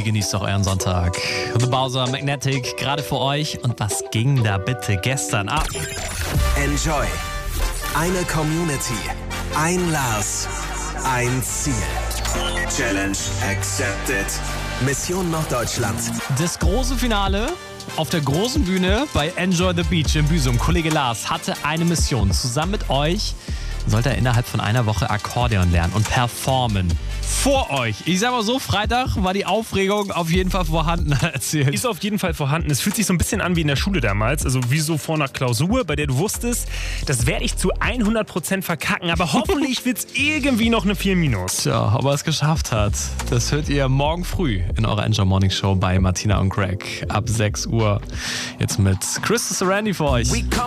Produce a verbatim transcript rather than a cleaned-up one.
genießt doch euren Sonntag. The Bowser Magnetic, gerade für euch. Und was ging da bitte gestern ab? Enjoy. Eine Community. Ein Lars. Ein Ziel. Challenge accepted. Mission Norddeutschland. Das große Finale auf der großen Bühne bei Enjoy the Beach in Büsum. Kollege Lars hatte eine Mission. Zusammen mit euch sollte er innerhalb von einer Woche Akkordeon lernen und performen. Vor euch. Ich sag mal so, Freitag war die Aufregung auf jeden Fall vorhanden. Erzählt. Ist auf jeden Fall vorhanden. Es fühlt sich so ein bisschen an wie in der Schule damals. Also wie so vor einer Klausur, bei der du wusstest, das werde ich zu hundert Prozent verkacken. Aber hoffentlich wird es irgendwie noch eine vier minus. Tja, ob er es geschafft hat, das hört ihr morgen früh in eurer Enjoy Morning Show bei Martina und Greg ab sechs Uhr. Jetzt mit Chris Randy für euch.